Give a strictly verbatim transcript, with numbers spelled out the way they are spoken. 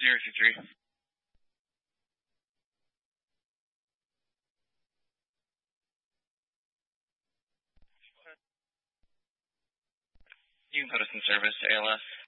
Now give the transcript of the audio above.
zero two three. You can put us in service, A L S.